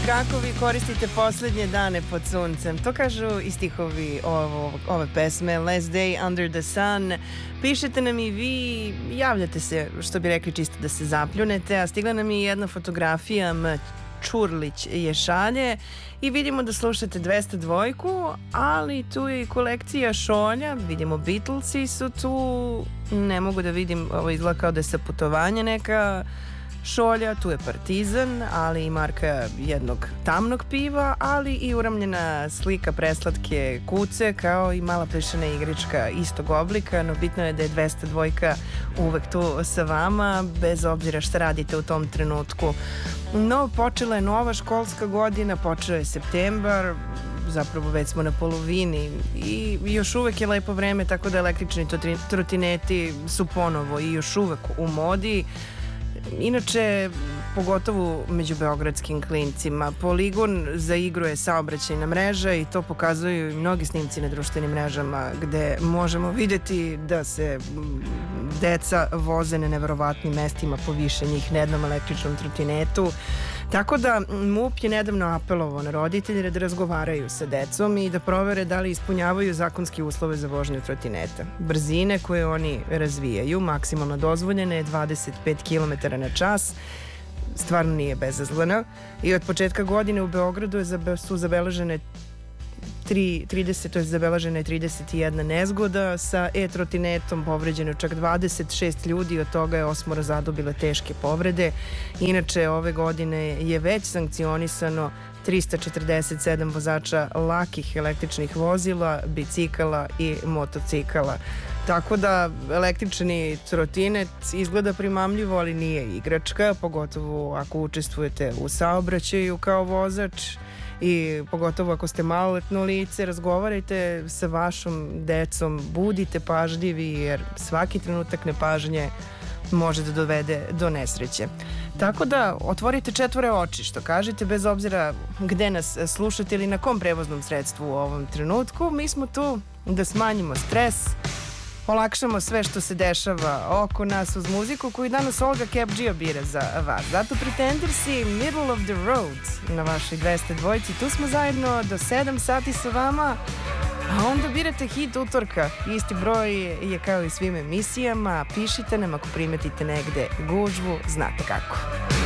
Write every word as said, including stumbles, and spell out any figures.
Kako vi koristite poslednje dane pod suncem? To kažu i stihovi ovo, ove pesme Last Day Under the Sun. Pišete nam i vi, javljate se, što bi rekli, čisto da se zapljunete, a stigla nam je jedna fotografija M. Čurlić je šalje i vidimo da slušate dvesta dva, ali tu je i kolekcija šolja, vidimo Beatlesi su tu, ne mogu da vidim, ovo izgleda kao da je sa putovanja neka šolja, tu je Partizan, ali i marka jednog tamnog piva, ali i uramljena slika preslatke kuce, kao i mala plišana igrička istog oblika, no bitno je da je dvesta dva uvek tu sa vama, bez obzira šta radite u tom trenutku. No, počela je nova školska godina, počeo je septembar, zapravo već smo na polovini i još uvek je lepo vreme, tako da električni trotineti su ponovo i još uvek u modi. Inače, pogotovo među beogradskim klincima, poligon za igru je saobraćajna mreža i to pokazuju i mnogi snimci na društvenim mrežama gde možemo videti da se deca voze na neverovatnim mestima po više njih na jednom električnom trotinetu. Tako da M U P je nedavno apelovao na roditelje da razgovaraju sa decom i da provere da li ispunjavaju zakonske uslove za vožnju trotineta. Brzine koje oni razvijaju, maksimalno dozvoljene je dvadeset pet kilometara na čas, stvarno nije bezazlena, i od početka godine u Beogradu je zabe, su zabeležene trideset, to je zabeležena je trideset jedna nezgoda sa e-trotinetom, povređeno čak dvadeset šest ljudi, od toga je osmoro zadobile teške povrede. Inače, ove godine je već sankcionisano trista četrdeset sedam vozača lakih električnih vozila, bicikala i motocikala. Tako da električni trotinet izgleda primamljivo, ali nije igračka, pogotovo ako učestvujete u saobraćaju kao vozač i pogotovo ako ste maloletno lice, razgovarajte sa vašom decom, budite pažljivi jer svaki trenutak nepažnje može da dovede do nesreće. Tako da otvorite četvore oči, što kažete, bez obzira gde nas slušate ili na kom prevoznom sredstvu u ovom trenutku. Mi smo tu da smanjimo stres, olakšamo sve što se dešava oko nas uz muziku koju danas Olga Kepdžija bira za vas. Zato Pretendersi, Middle of the Road na vašoj dvesta dva. Tu smo zajedno do sedam sati sa vama, a onda birate hit utorka. Isti broj je kao i svim emisijama. Pišite nam ako primetite negde gužvu, znate kako.